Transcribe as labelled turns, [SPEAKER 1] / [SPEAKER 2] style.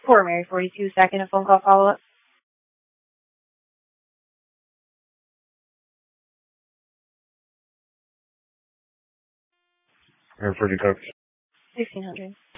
[SPEAKER 1] Fort Mary 42, second, a phone call follow-up.
[SPEAKER 2] Air 40 Cox.
[SPEAKER 1] 1600.